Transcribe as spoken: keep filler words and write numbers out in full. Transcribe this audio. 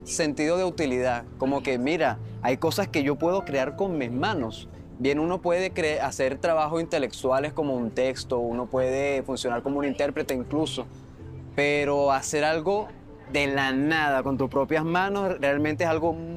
sentido de utilidad, como que mira, hay cosas que yo puedo crear con mis manos. Bien, uno puede cre- hacer trabajos intelectuales como un texto, uno puede funcionar como un intérprete incluso, pero hacer algo de la nada con tus propias manos realmente es algo